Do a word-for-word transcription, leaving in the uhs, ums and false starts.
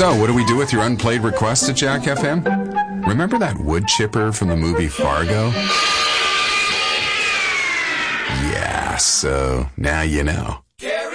So, what do we do with your unplayed requests at Jack F M? Remember that wood chipper from the movie Fargo? Yeah, so now you know.